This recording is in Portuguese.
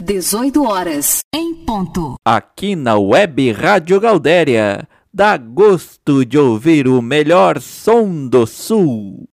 18 horas, em ponto. Aqui na Web Rádio Gaudéria, dá gosto de ouvir o melhor som do Sul.